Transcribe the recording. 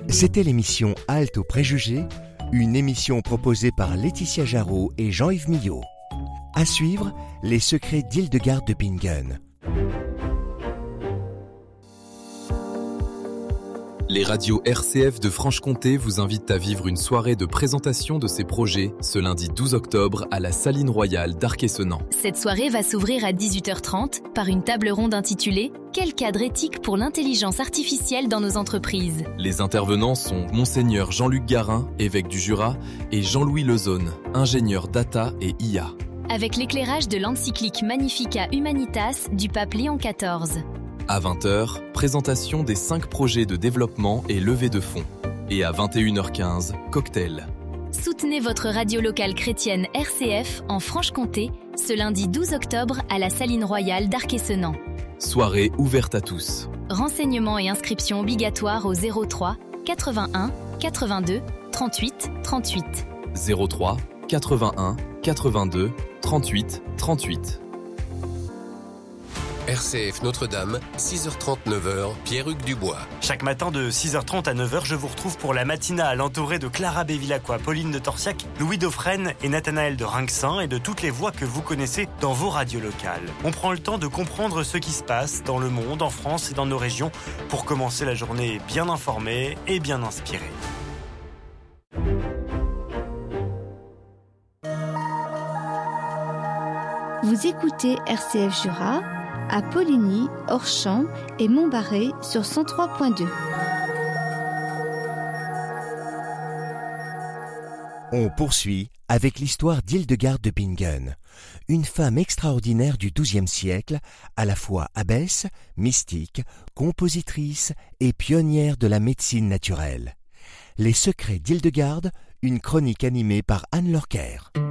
C'était l'émission Halte aux préjugés, une émission proposée par Laetitia Jarreau et Jean-Yves Millot. À suivre, les secrets d'Hildegarde de Bingen. Les radios RCF de Franche-Comté vous invitent à vivre une soirée de présentation de ces projets ce lundi 12 octobre à la Saline Royale d'Arc-et-Senans. Cette soirée va s'ouvrir à 18h30 par une table ronde intitulée « Quel cadre éthique pour l'intelligence artificielle dans nos entreprises ?» Les intervenants sont Monseigneur Jean-Luc Garin, évêque du Jura, et Jean-Louis Lezone, ingénieur data et IA. Avec l'éclairage de l'encyclique Magnificat Humanitas du pape Léon XIV. À 20h, présentation des 5 projets de développement et levée de fonds. Et à 21h15, cocktail. Soutenez votre radio locale chrétienne RCF en Franche-Comté ce lundi 12 octobre à la Saline Royale d'Arc-et-Senans. Soirée ouverte à tous. Renseignements et inscriptions obligatoires au 03 81 82 38 38. 03 81 82 38 38. RCF Notre-Dame, 6h30, 9h, Pierre-Hugues Dubois. Chaque matin de 6h30 à 9h, je vous retrouve pour la matinale entourée de Clara Bévilacqua, Pauline de Torsiac, Louis Dauphren et Nathanaël de Rinxin et de toutes les voix que vous connaissez dans vos radios locales. On prend le temps de comprendre ce qui se passe dans le monde, en France et dans nos régions pour commencer la journée bien informée et bien inspirée. Vous écoutez RCF Jura à Poligny, Orchamps et Montbarré sur 103.2. On poursuit avec l'histoire d'Hildegarde de Bingen, une femme extraordinaire du XIIe siècle, à la fois abbesse, mystique, compositrice et pionnière de la médecine naturelle. Les secrets d'Hildegarde, une chronique animée par Anne Lorquer.